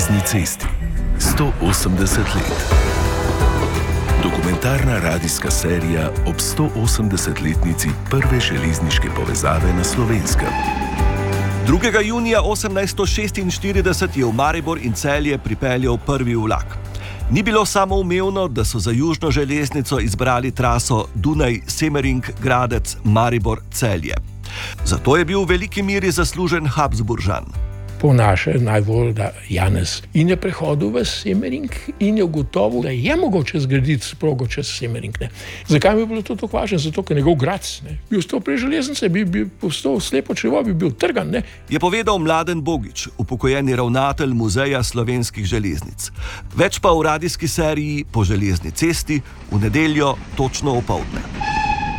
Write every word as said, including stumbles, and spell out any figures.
železni cesti. sto osemdeset let. Dokumentarna radijska serija ob sto osemdesetletnici prve železniške povezave na Slovenskem. drugega junija osemnajststo šestinštirideset je v Maribor in Celje pripeljal prvi vlak. Ni bilo samoumevno, da so za južno železnico izbrali traso Dunaj-Semering-Gradec-Maribor-Celje. Zato je bil v veliki meri zaslužen Habsburžan. Po naše najbolj da Janez in je prehodil v Semering in je ugotovil, da je mogoče zgraditi progo čez Semering. Ne. Zakaj mi je bilo to tako važno? Zato, ker njegov Gradec bi ostal prej železnice, bi, bi postal slepo črevo, bi bil trgan. Ne. Je povedal Mladen Bogič, upokojeni ravnatelj Muzeja slovenskih železnic. Več pa v radijski seriji Po železni cesti v nedeljo točno opoldne.